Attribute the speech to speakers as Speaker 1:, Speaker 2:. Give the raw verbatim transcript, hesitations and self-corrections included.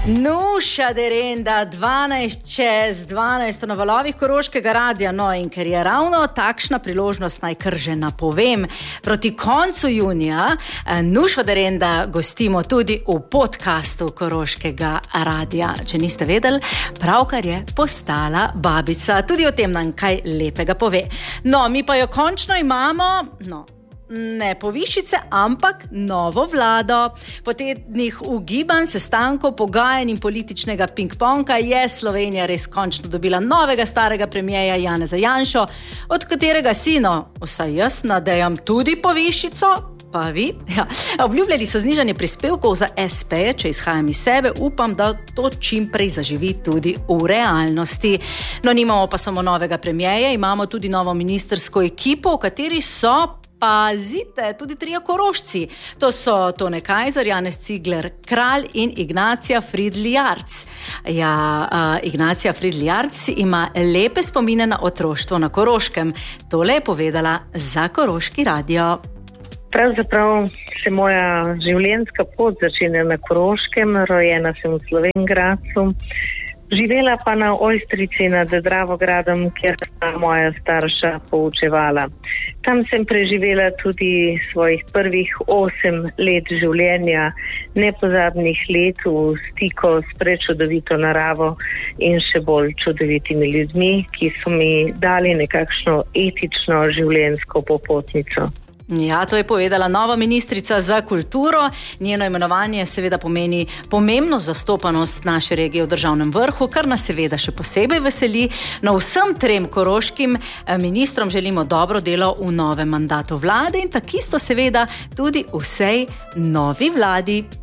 Speaker 1: Nuša derenda, dvanajst čez dvanajst na valovih Koroškega radia, no in ker je ravno takšna priložnost, naj kar že napovem, proti koncu junija Nušo derenda gostimo tudi v podcastu Koroškega radia. Če niste vedeli, pravkar je postala babica, tudi o tem nam kaj lepega pove. No, mi pa jo končno imamo, no, ne povišice, ampak novo vlado. Po tednih ugibanj, sestankov, pogajanj in političnega ping-ponga je Slovenija res končno dobila novega starega premierja Janeza Janšo, od katerega sino, vsaj jaz nadejam tudi povišico, pa vi. Ja. Obljubljali so znižanje prispevkov za es pe, če izhajam iz sebe, upam, da to čim prej zaživi tudi v realnosti. No, nimamo pa samo novega premierja, imamo tudi novo ministersko ekipo, v kateri so pazite, tudi trije Korošci. To so Tone Kajzer, Janez Cigler Kralj in Ignacija Fridl-Jarc. Ja, uh, Ignacija Fridl-Jarc ima lepe spomine na otroštvo na Koroškem. Tole je povedala za Koroški radio.
Speaker 2: Pravzaprav se moja življenjska pot začenja na Koroškem, rojena sem v Slovenj Gradcu. Živela pa na Ojstrici nad Dravogradom, kjer sta moja starša poučevala. Tam sem preživela tudi svojih prvih osem let življenja, nepozabnih let v stiku s prečudovito naravo in še bolj čudovitimi ljudmi, ki so mi dali nekakšno etično življenjsko popotnico.
Speaker 1: Ja, to je povedala nova ministrica za kulturo. Njeno imenovanje seveda pomeni pomembno zastopanost naše regije v državnem vrhu, kar nas seveda še posebej veseli. No, vsem trem koroškim ministrom želimo dobro delo v novem mandatu vlade in takisto seveda tudi vsej novi vladi.